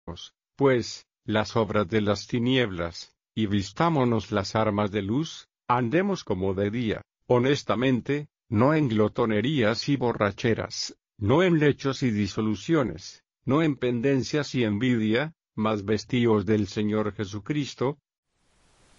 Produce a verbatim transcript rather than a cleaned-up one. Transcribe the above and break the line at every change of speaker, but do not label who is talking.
pues, las obras de las tinieblas, y vistámonos las armas de luz, andemos como de día, honestamente, no en glotonerías y borracheras, no en lechos y disoluciones, no en pendencias y envidia, mas vestíos del Señor Jesucristo,